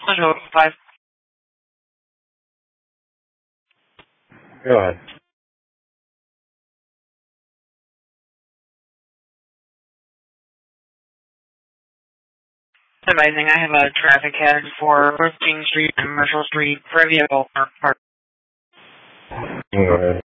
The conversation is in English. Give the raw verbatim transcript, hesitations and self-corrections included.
Hello, five. Go ahead. Advising, I have a traffic head for Brookings Street and Commercial Street for a vehicle park. Go ahead.